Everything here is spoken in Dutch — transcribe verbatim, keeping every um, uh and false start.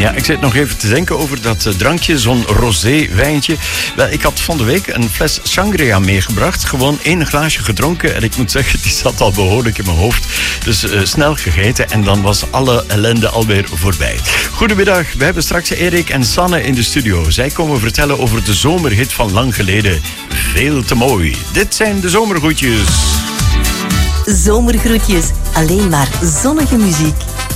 Ja, ik zit nog even te denken over dat uh, drankje, zo'n rosé-wijntje. Wel, ik had van de week een fles sangria meegebracht. Gewoon één glaasje gedronken. En ik moet zeggen, die zat al behoorlijk in mijn hoofd. Dus uh, snel gegeten en dan was alle ellende alweer voorbij. Goedemiddag, we hebben straks Erik en Sanne in de studio. Zij komen vertellen over de zomerhit van lang geleden. Veel te mooi. Dit zijn de zomergroetjes. Zomergroetjes. Alleen maar zonnige muziek.